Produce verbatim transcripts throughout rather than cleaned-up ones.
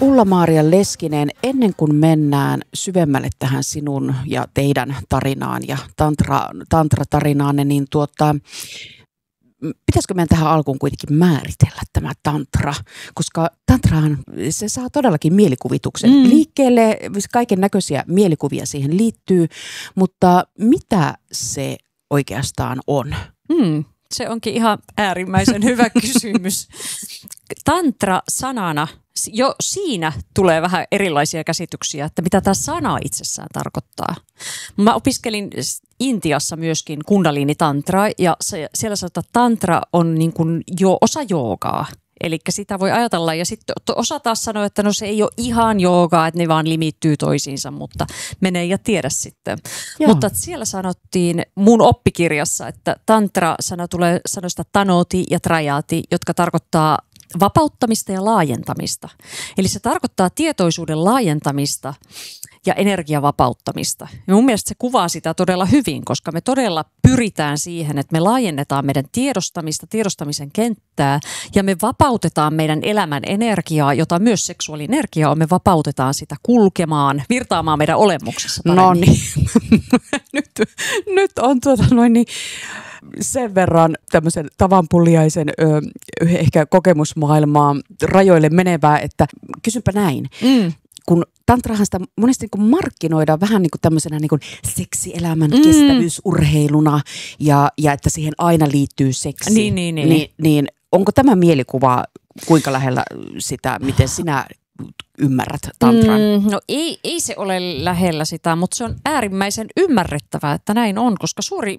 Ulla-Maaria Leskinen, ennen kuin mennään syvemmälle tähän sinun ja teidän tarinaan ja tantra, tantra-tarinaanne, niin tuota, pitäisikö meidän tähän alkuun kuitenkin määritellä tämä tantra? Koska tantrahan, se saa todellakin mielikuvituksen mm. liikkeelle, kaiken näköisiä mielikuvia siihen liittyy, mutta mitä se oikeastaan on? Mm. Se onkin ihan äärimmäisen hyvä kysymys. Tantra sanana, jo siinä tulee vähän erilaisia käsityksiä, että mitä tämä sana itsessään tarkoittaa. Mä opiskelin Intiassa myöskin kundaliini-tantraa ja se, siellä sanotaan, että tantra on niin kuin jo osa joogaa. Eli sitä voi ajatella ja sitten osa taas sanoo, että no se ei ole ihan joogaa, että ne vaan limittyy toisiinsa, mutta menee ja tiedä sitten. Joo. Mutta siellä sanottiin mun oppikirjassa, että tantra-sana tulee sanoista tanoti ja trajati, jotka tarkoittaa vapauttamista ja laajentamista. Eli se tarkoittaa tietoisuuden laajentamista ja energiavapauttamista. Ja mun mielestä se kuvaa sitä todella hyvin, koska me todella pyritään siihen, että me laajennetaan meidän tiedostamista, tiedostamisen kenttää ja me vapautetaan meidän elämän energiaa, jota myös seksuaalienergia on, me vapautetaan sitä kulkemaan, virtaamaan meidän olemuksessa paremmin. No niin, nyt, nyt on tuota noin niin sen verran tämmöisen tavanpulliaisen ö, ehkä kokemusmaailmaa rajoille menevää, että kysynpä näin. Mm. Kun tantrahan sitä monesti niin kuin markkinoidaan vähän niin kuin tämmöisenä niin kuin seksielämän mm. kestävyysurheiluna ja, ja että siihen aina liittyy seksi. Niin, niin, niin. Niin, niin onko tämä mielikuva kuinka lähellä sitä, miten sinä ymmärrät tantran? Mm, no ei, ei se ole lähellä sitä, mutta se on äärimmäisen ymmärrettävää, että näin on, koska suuri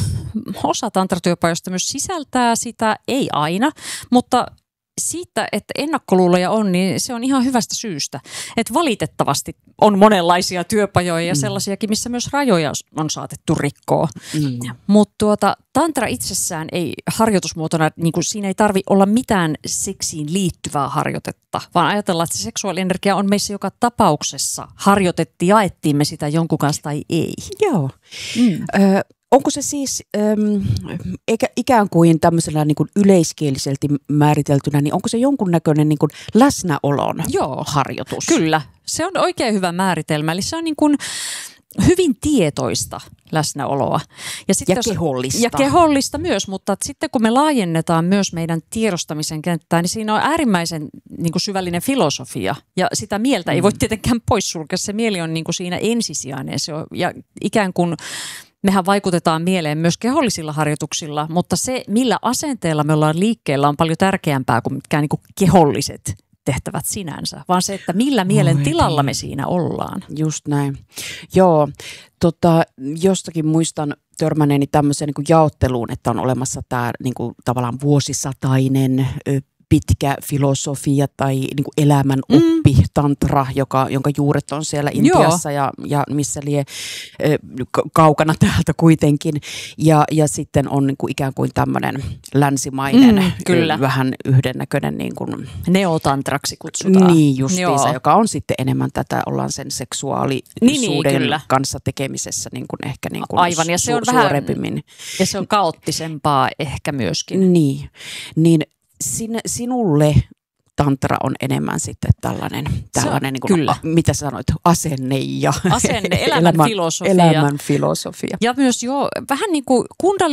osa tantratyöpajoista myös sisältää sitä, ei aina, mutta siitä, että ennakkoluuloja on, niin se on ihan hyvästä syystä. Että valitettavasti on monenlaisia työpajoja ja mm. sellaisiakin, missä myös rajoja on saatettu rikkoa. Mm. Mutta tuota, tantra itsessään ei harjoitusmuotona, niin kuin siinä ei tarvitse olla mitään seksiin liittyvää harjoitetta, vaan ajatellaan, että se seksuaalienergia on meissä joka tapauksessa. Harjoitettiin, jaettiin me sitä jonkun kanssa tai ei. Joo. Mm. Ö- Onko se siis äm, eikä, ikään kuin tämmöisellä niin kuin yleiskieliselti määriteltynä, niin onko se jonkunnäköinen niin kuin läsnäolon Joo, harjoitus? Kyllä, se on oikein hyvä määritelmä. Eli se on niin kuin hyvin tietoista läsnäoloa. Ja, ja jos, kehollista. Ja kehollista myös, mutta sitten kun me laajennetaan myös meidän tiedostamisen kenttää, niin siinä on äärimmäisen niin kuin syvällinen filosofia. Ja sitä mieltä mm. ei voi tietenkään poissulkea. Se mieli on niin kuin siinä ensisijainen. Se on, ja ikään kuin mehän vaikutetaan mieleen myös kehollisilla harjoituksilla, mutta se, millä asenteella me ollaan liikkeellä, on paljon tärkeämpää kuin mitkään niin kuin keholliset tehtävät sinänsä, vaan se, että millä mielen Oi, tilalla niin. me siinä ollaan. Just näin. Joo, tota, jostakin muistan törmänneeni tämmöiseen niin kuin jaotteluun, että on olemassa tämä niin kuin, tavallaan vuosisatainen ö, pitkä filosofia tai niin kuin elämän oppi, mm. tantra, joka, jonka juuret on siellä Intiassa ja, ja missä lie ö, kaukana täältä kuitenkin. Ja, ja sitten on niin kuin ikään kuin tämmöinen länsimainen, mm, kyllä. vähän yhdennäköinen. Niin kuin, neotantraksi kutsutaan. Niin justiinsa, Joo. joka on sitten enemmän tätä, ollaan sen seksuaalisuuden niin, niin, kanssa tekemisessä niin kuin ehkä niin kuin Aivan, ja se su- on vähän, suoremmin. Ja se on kaoottisempaa ehkä myöskin. Niin, niin Sin, sinulle tantra on enemmän sitten tällainen, tällainen niin kuin, kyllä. A, mitä sanoit, asenne ja asenne, elämän, elämän filosofia. Elämän filosofia. Ja myös jo vähän niin kuin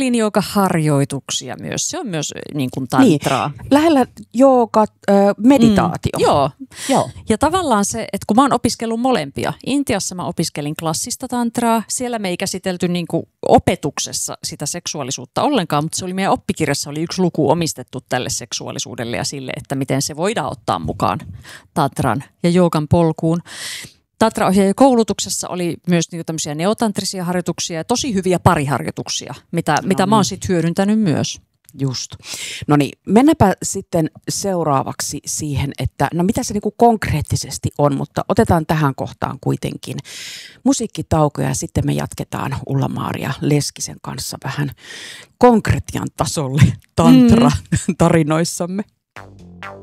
kundalini-jooga-harjoituksia myös, se on myös niin kuin tantraa. Niin, lähellä jooga, äh, meditaatio. Mm, joo. joo, ja tavallaan se, että kun mä oon opiskellut molempia, Intiassa mä opiskelin klassista tantraa, siellä me ei käsitelty niin kuin opetuksessa sitä seksuaalisuutta ollenkaan, mutta se oli meidän oppikirjassa oli yksi luku omistettu tälle seksuaalisuudelle ja sille, että miten se voidaan ottaa mukaan tantran ja joogan polkuun. Tantraohjaajan koulutuksessa oli myös niinku tämmöisiä neotantrisia harjoituksia ja tosi hyviä pariharjoituksia, mitä, no mitä niin. mä oon sitten hyödyntänyt myös. Just. No niin, mennäpä sitten seuraavaksi siihen, että no mitä se niinku konkreettisesti on, mutta otetaan tähän kohtaan kuitenkin musiikkitauko ja sitten me jatketaan Ulla-Maaria Leskisen kanssa vähän konkretian tasolle tantra-tarinoissamme.